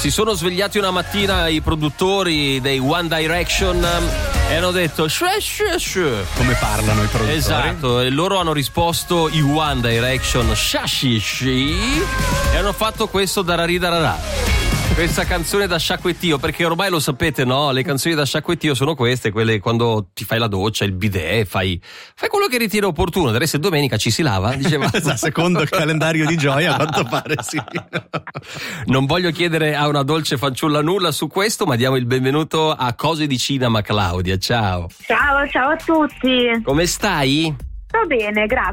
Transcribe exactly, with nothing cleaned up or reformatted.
Si sono svegliati una mattina i produttori dei One Direction e hanno detto shue, shue, shue. Come parlano i produttori? Esatto, e loro hanno risposto i One Direction shashi shi e hanno fatto questo dararidararà. Questa canzone da sciacquettio, perché ormai lo sapete, no? Le canzoni da sciacquettio sono queste, quelle quando ti fai la doccia, il bidet, fai, fai quello che ritieni opportuno. Adesso è domenica, ci si lava, diceva. Secondo il calendario di Gioia, a quanto pare sì. Non voglio chiedere a una dolce fanciulla nulla su questo, ma diamo il benvenuto a Cose di Cinema, Claudia. Ciao. Ciao, ciao a tutti. Come stai? Sto bene, grazie.